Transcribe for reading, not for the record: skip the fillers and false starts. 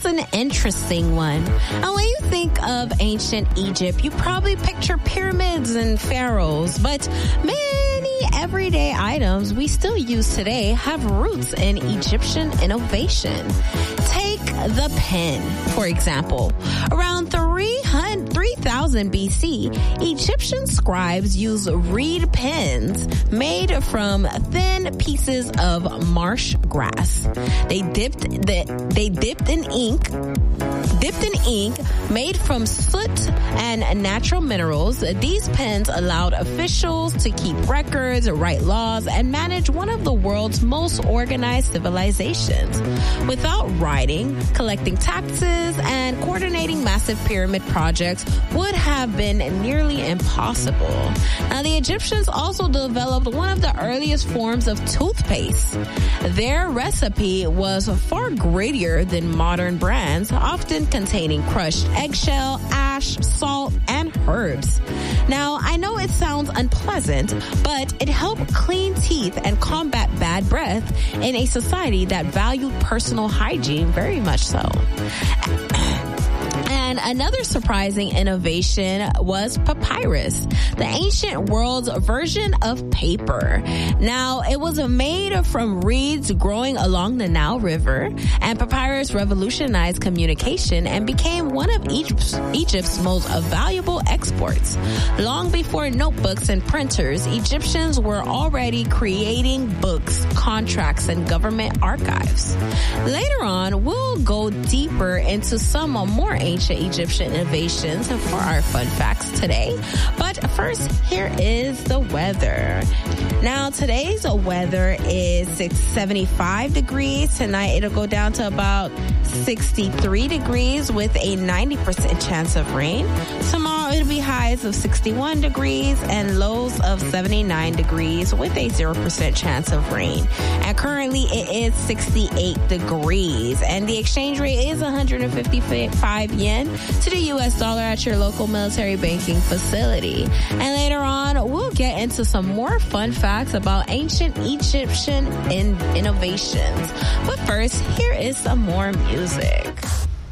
is an interesting one. And when you think of ancient Egypt, you probably picture pyramids and pharaohs, but many everyday items we still use today have roots in Egyptian innovation. Take the pen, for example. Around 3000 BC, Egyptian scribes used reed pens made from thin pieces of marsh grass. They dipped in ink made from soot and natural minerals. These pens allowed officials to keep records, write laws, and manage one of the world's most organized civilizations. Without writing, collecting taxes, and coordinating massive pyramid projects would have been nearly impossible. Now, the Egyptians also developed one of the earliest forms of toothpaste. Their recipe was far grittier than modern brands, often containing crushed eggshell, ash, salt, and herbs. Now, I know it sounds unpleasant, but it helped clean teeth and combat bad breath in a society that valued personal hygiene very much so. And another surprising innovation was papyrus, the ancient world's version of paper. Now, it was made from reeds growing along the Nile River, and papyrus revolutionized communication and became one of Egypt's most valuable exports. Long before notebooks and printers, Egyptians were already creating books, contracts, and government archives. Later on, we'll go deeper into some more ancient Egyptian innovations for our fun facts today. But first, here is the weather. Now, today's weather is 75 degrees. Tonight, it'll go down to about 63 degrees with a 90% chance of rain. Tomorrow, it'll be highs of 61 degrees and lows of 79 degrees with a 0% chance of rain. And currently, it is 68 degrees. And the exchange rate is 155 yen to the U.S. dollar at your local military banking facility. And later on, we'll get into some more fun facts about ancient Egyptian innovations. But first, here is some more music.